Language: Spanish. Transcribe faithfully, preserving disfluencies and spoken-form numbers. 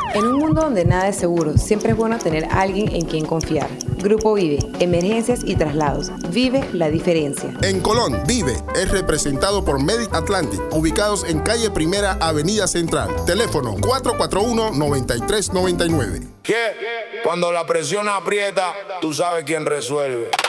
En un mundo donde nada es seguro, siempre es bueno tener a alguien en quien confiar. Grupo Vive, emergencias y traslados. Vive la diferencia. En Colón, Vive es representado por Medic Atlantic, ubicados en calle Primera, Avenida Central. Teléfono cuatro cuatro uno, nueve tres nueve nueve. ¿Qué? Cuando la presión aprieta, tú sabes quién resuelve.